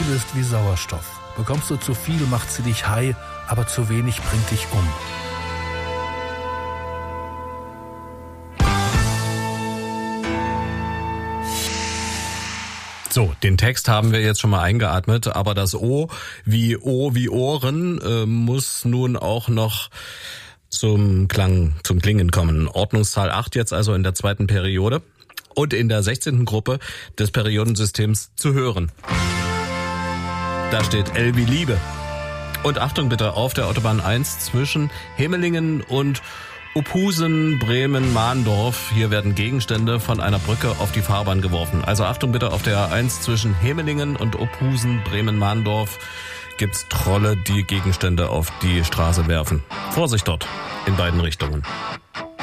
Liebe ist wie Sauerstoff. Bekommst du zu viel, macht sie dich high, aber zu wenig bringt dich um. So, den Text haben wir jetzt schon mal eingeatmet, aber das O wie Ohren muss nun auch noch zum Klingen kommen. Ordnungszahl 8 jetzt also in der zweiten Periode und in der 16. Gruppe des Periodensystems zu hören. Da steht L wie Liebe. Und Achtung bitte, auf der Autobahn 1 zwischen Hemelingen und Ophusen, Bremen, Mahndorf. Hier werden Gegenstände von einer Brücke auf die Fahrbahn geworfen. Also Achtung bitte, auf der A1 zwischen Hemelingen und Ophusen, Bremen, Mahndorf gibt's Trolle, die Gegenstände auf die Straße werfen. Vorsicht dort in beiden Richtungen.